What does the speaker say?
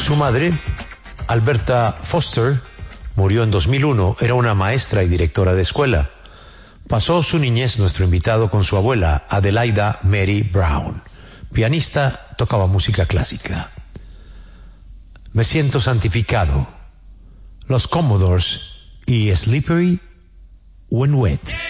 Su madre, Alberta Foster, murió en 2001. Era una maestra y directora de escuela. Pasó su niñez nuestro invitado con su abuela, Adelaida Mary Brown. Pianista, tocaba música clásica. Me siento santificado. Los Commodores y Slippery When Wet.